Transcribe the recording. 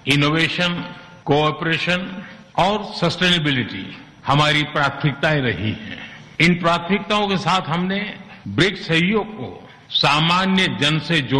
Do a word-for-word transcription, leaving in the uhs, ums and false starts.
Innovation, cooperation और sustainability हमारी प्राथमिकताएं रही हैं। इन प्राथमिकताओं के साथ हमने ब्रिक्स सहयोग को सामान्य जन से जोड़